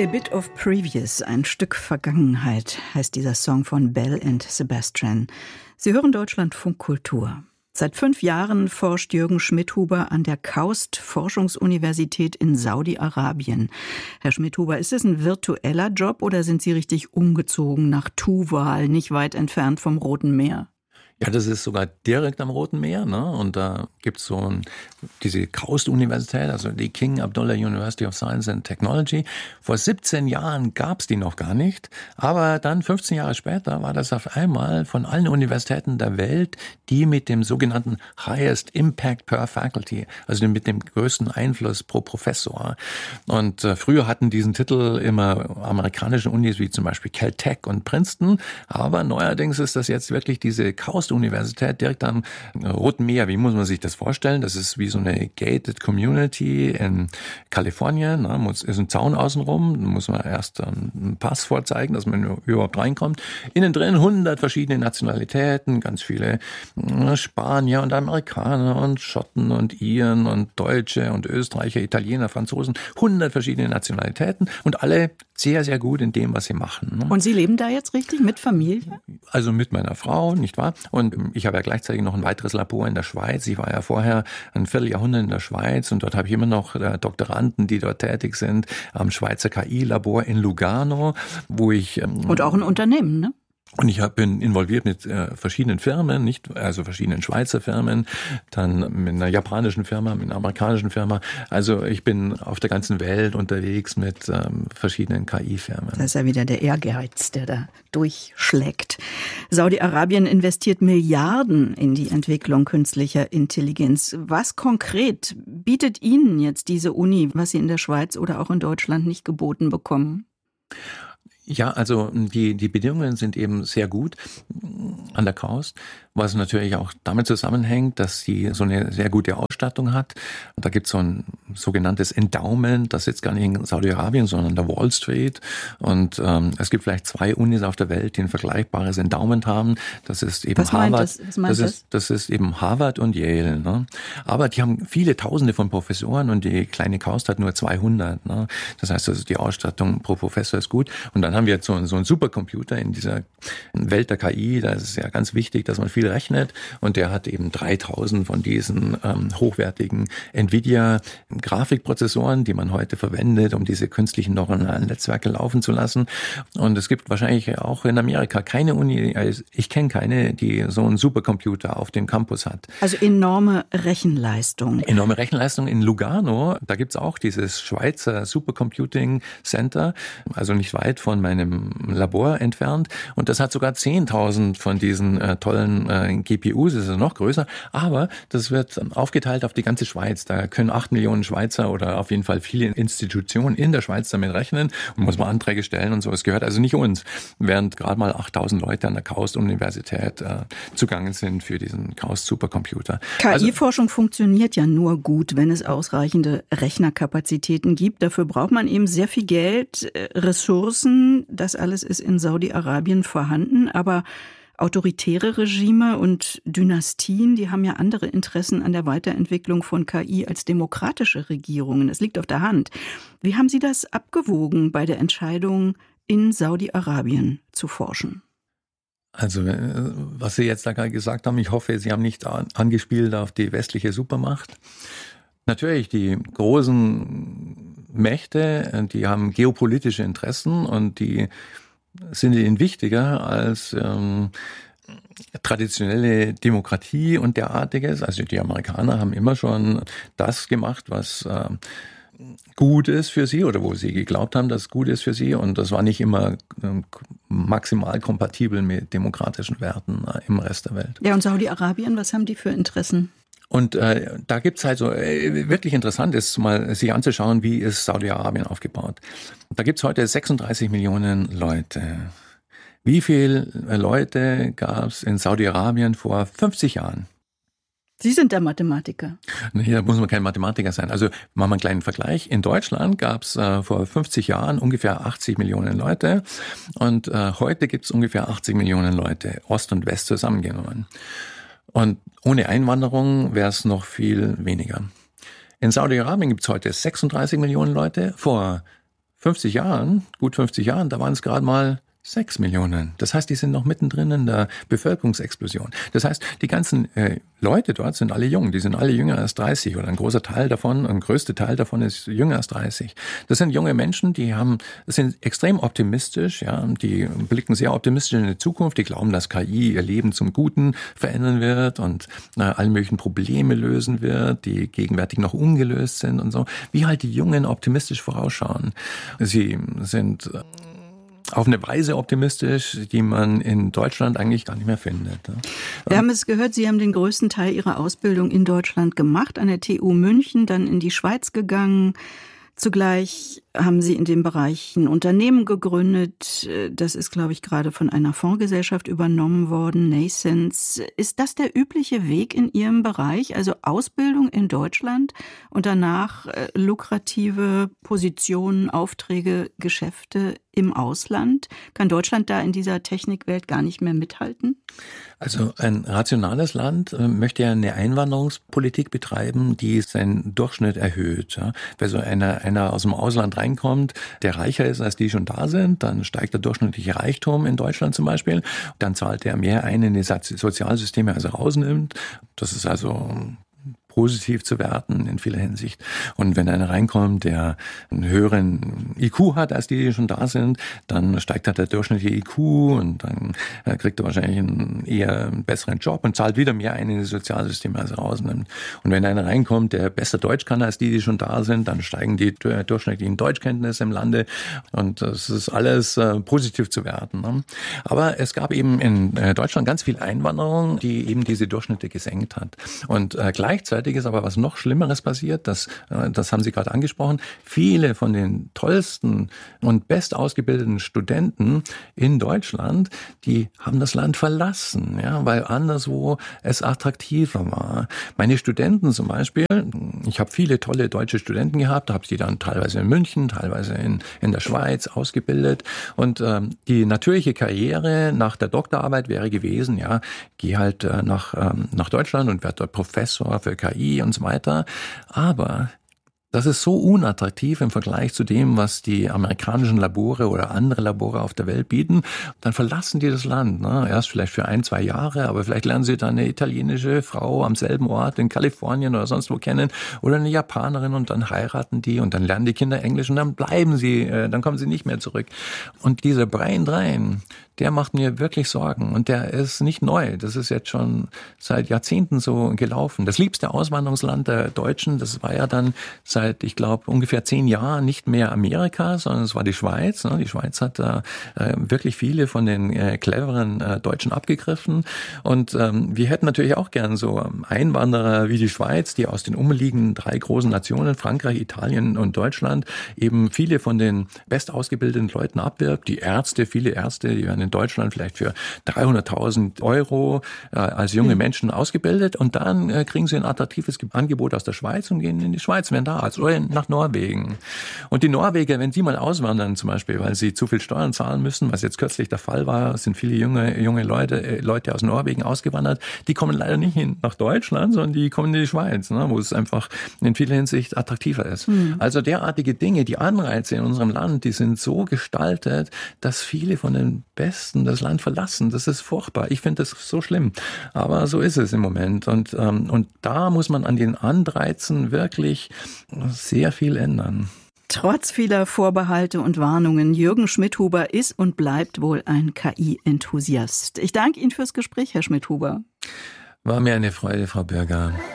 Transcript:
A Bit of Previous, ein Stück Vergangenheit, heißt dieser Song von Belle and Sebastian. Sie hören Deutschlandfunk Kultur. Seit 5 Jahren forscht Jürgen Schmidhuber an der KAUST Forschungsuniversität in Saudi-Arabien. Herr Schmidhuber, ist es ein virtueller Job oder sind Sie richtig umgezogen nach Tuval, nicht weit entfernt vom Roten Meer? Ja, das ist sogar direkt am Roten Meer, ne? Und da gibt's diese KAUST-Universität, also die King Abdullah University of Science and Technology. Vor 17 Jahren gab's die noch gar nicht, aber dann 15 Jahre später war das auf einmal von allen Universitäten der Welt die mit dem sogenannten Highest Impact per Faculty, also mit dem größten Einfluss pro Professor. Und früher hatten diesen Titel immer amerikanische Unis wie zum Beispiel Caltech und Princeton, aber neuerdings ist das jetzt wirklich diese KAUST-Universität direkt am Roten Meer. Wie muss man sich das vorstellen? Das ist wie so eine gated Community in Kalifornien. Ist ein Zaun außenrum. Da muss man erst einen Pass vorzeigen, dass man überhaupt reinkommt. Innen drin 100 verschiedene Nationalitäten, ganz viele Spanier und Amerikaner und Schotten und Iren und Deutsche und Österreicher, Italiener, Franzosen. 100 verschiedene Nationalitäten und alle sehr, sehr gut in dem, was sie machen. Und Sie leben da jetzt richtig mit Familie? Also mit meiner Frau, nicht wahr? Und ich habe ja gleichzeitig noch ein weiteres Labor in der Schweiz. Ich war ja vorher ein Vierteljahrhundert in der Schweiz und dort habe ich immer noch Doktoranden, die dort tätig sind, am Schweizer KI-Labor in Lugano, wo ich... Und auch ein Unternehmen, ne? Und ich bin involviert mit verschiedenen Firmen, also verschiedenen Schweizer Firmen, dann mit einer japanischen Firma, mit einer amerikanischen Firma. Also ich bin auf der ganzen Welt unterwegs mit verschiedenen KI-Firmen. Das ist ja wieder der Ehrgeiz, der da durchschlägt. Saudi-Arabien investiert Milliarden in die Entwicklung künstlicher Intelligenz. Was konkret bietet Ihnen jetzt diese Uni, was Sie in der Schweiz oder auch in Deutschland nicht geboten bekommen? Ja, also die Bedingungen sind eben sehr gut an der KAUST, was natürlich auch damit zusammenhängt, dass sie so eine sehr gute Ausstattung hat. Da gibt es so ein sogenanntes Endowment, das sitzt gar nicht in Saudi-Arabien, sondern an der Wall Street. Und es gibt vielleicht 2 Unis auf der Welt, die ein vergleichbares Endowment haben. Das ist eben Harvard. Das ist eben Harvard und Yale. Ne? Aber die haben viele Tausende von Professoren und die kleine KAUST hat nur 200. Ne? Das heißt, also die Ausstattung pro Professor ist gut. Und dann haben wir jetzt so einen Supercomputer in dieser Welt der KI. Da ist es ja ganz wichtig, dass man viel rechnet. Und der hat eben 3000 von diesen hochwertigen NVIDIA-Grafikprozessoren, die man heute verwendet, um diese künstlichen neuronalen Netzwerke laufen zu lassen. Und es gibt wahrscheinlich auch in Amerika keine Uni, ich kenne keine, die so einen Supercomputer auf dem Campus hat. Also enorme Rechenleistung. Enorme Rechenleistung in Lugano. Da gibt's auch dieses Schweizer Supercomputing Center, also nicht weit von meinem Labor entfernt. Und das hat sogar 10.000 von diesen tollen GPUs, das ist noch größer. Aber das wird aufgeteilt auf die ganze Schweiz. Da können 8 Millionen Schweizer oder auf jeden Fall viele Institutionen in der Schweiz damit rechnen. Und muss man Anträge stellen und so. Es gehört also nicht uns. Während gerade mal 8.000 Leute an der KAUST-Universität zugange sind für diesen KAUST-Supercomputer. KI-Forschung funktioniert ja nur gut, wenn es ausreichende Rechnerkapazitäten gibt. Dafür braucht man eben sehr viel Geld, Ressourcen. Das alles ist in Saudi-Arabien vorhanden, aber autoritäre Regime und Dynastien, die haben ja andere Interessen an der Weiterentwicklung von KI als demokratische Regierungen. Es liegt auf der Hand. Wie haben Sie das abgewogen bei der Entscheidung, in Saudi-Arabien zu forschen? Also, was Sie jetzt da gerade gesagt haben, ich hoffe, Sie haben nicht angespielt auf die westliche Supermacht. Natürlich, die großen Mächte, die haben geopolitische Interessen und die sind ihnen wichtiger als traditionelle Demokratie und derartiges. Also die Amerikaner haben immer schon das gemacht, was gut ist für sie oder wo sie geglaubt haben, dass es gut ist für sie. Und das war nicht immer maximal kompatibel mit demokratischen Werten im Rest der Welt. Ja, und Saudi-Arabien, was haben die für Interessen? Und da gibt's halt so, wirklich interessant ist mal sich anzuschauen, wie ist Saudi-Arabien aufgebaut. Da gibt's heute 36 Millionen Leute. Wie viele Leute gab's in Saudi-Arabien vor 50 Jahren? Sie sind der Mathematiker. Nee, da muss man kein Mathematiker sein. Also machen wir einen kleinen Vergleich. In Deutschland gab's vor 50 Jahren ungefähr 80 Millionen Leute und heute gibt's ungefähr 80 Millionen Leute, Ost und West zusammengenommen. Und ohne Einwanderung wäre es noch viel weniger. In Saudi-Arabien gibt es heute 36 Millionen Leute. Vor 50 Jahren, gut 50 Jahren, da waren es gerade mal 6 Millionen. Das heißt, die sind noch mittendrin in der Bevölkerungsexplosion. Das heißt, die ganzen Leute dort sind alle jung. Die sind alle jünger als 30 oder ein größter Teil davon ist jünger als 30. Das sind junge Menschen, sind extrem optimistisch, ja, die blicken sehr optimistisch in die Zukunft. Die glauben, dass KI ihr Leben zum Guten verändern wird und alle möglichen Probleme lösen wird, die gegenwärtig noch ungelöst sind und so. Wie halt die Jungen optimistisch vorausschauen. Sie sind auf eine Weise optimistisch, die man in Deutschland eigentlich gar nicht mehr findet. Wir haben es gehört, Sie haben den größten Teil Ihrer Ausbildung in Deutschland gemacht, an der TU München, dann in die Schweiz gegangen. Zugleich haben Sie in dem Bereich ein Unternehmen gegründet. Das ist, glaube ich, gerade von einer Fondsgesellschaft übernommen worden, Nascence. Ist das der übliche Weg in Ihrem Bereich? Also Ausbildung in Deutschland und danach lukrative Positionen, Aufträge, Geschäfte im Ausland? Kann Deutschland da in dieser Technikwelt gar nicht mehr mithalten? Also ein rationales Land möchte ja eine Einwanderungspolitik betreiben, die seinen Durchschnitt erhöht. Ja. Wenn so einer aus dem Ausland reinkommt, der reicher ist als die schon da sind, dann steigt der durchschnittliche Reichtum in Deutschland zum Beispiel. Dann zahlt er mehr ein in die Sozialsysteme, als er rausnimmt. Das ist also positiv zu werten in vieler Hinsicht. Und wenn einer reinkommt, der einen höheren IQ hat, als die schon da sind, dann steigt halt der durchschnittliche IQ und dann kriegt er wahrscheinlich einen besseren Job und zahlt wieder mehr ein in die Sozialsysteme, als er rausnimmt. Und wenn einer reinkommt, der besser Deutsch kann als die schon da sind, dann steigen die durchschnittlichen Deutschkenntnisse im Lande und das ist alles positiv zu werten. Ne? Aber es gab eben in Deutschland ganz viel Einwanderung, die eben diese Durchschnitte gesenkt hat. Und gleichzeitig ist aber was noch Schlimmeres passiert, das haben Sie gerade angesprochen. Viele von den tollsten und bestausgebildeten Studenten in Deutschland, die haben das Land verlassen, ja, weil anderswo es attraktiver war. Meine Studenten zum Beispiel, ich habe viele tolle deutsche Studenten gehabt, habe sie dann teilweise in München, teilweise in der Schweiz ausgebildet und die natürliche Karriere nach der Doktorarbeit wäre gewesen, ja, geh halt nach Deutschland und werd dort Professor für KI und so weiter. Aber das ist so unattraktiv im Vergleich zu dem, was die amerikanischen Labore oder andere Labore auf der Welt bieten. Dann verlassen die das Land. Ne? Erst vielleicht für 1-2 Jahre, aber vielleicht lernen sie dann eine italienische Frau am selben Ort in Kalifornien oder sonst wo kennen oder eine Japanerin und dann heiraten die und dann lernen die Kinder Englisch und dann bleiben sie, dann kommen sie nicht mehr zurück. Und dieser Brain Drain, der macht mir wirklich Sorgen und der ist nicht neu. Das ist jetzt schon seit Jahrzehnten so gelaufen. Das liebste Auswanderungsland der Deutschen, das war ja dann seit, ich glaube, ungefähr 10 Jahren nicht mehr Amerika, sondern es war die Schweiz. Die Schweiz hat wirklich viele von den cleveren Deutschen abgegriffen und wir hätten natürlich auch gern so Einwanderer wie die Schweiz, die aus den umliegenden 3 großen Nationen, Frankreich, Italien und Deutschland, eben viele von den bestausgebildeten Leuten abwirbt. Die Ärzte, viele Ärzte, die werden in Deutschland vielleicht für 300.000 € als junge Menschen ausgebildet und dann kriegen sie ein attraktives Angebot aus der Schweiz und gehen in die Schweiz, werden da Arzt oder nach Norwegen. Und die Norweger, wenn sie mal auswandern zum Beispiel, weil sie zu viel Steuern zahlen müssen, was jetzt kürzlich der Fall war, sind viele junge Leute aus Norwegen ausgewandert, die kommen leider nicht nach Deutschland, sondern die kommen in die Schweiz, wo es einfach in vieler Hinsicht attraktiver ist. Also derartige Dinge, die Anreize in unserem Land, die sind so gestaltet, dass viele von den Besten das Land verlassen. Das ist furchtbar. Ich finde das so schlimm. Aber so ist es im Moment. Und da muss man an den Anreizen wirklich sehr viel ändern. Trotz vieler Vorbehalte und Warnungen, Jürgen Schmidhuber ist und bleibt wohl ein KI-Enthusiast. Ich danke Ihnen fürs Gespräch, Herr Schmidhuber. War mir eine Freude, Frau Bürger.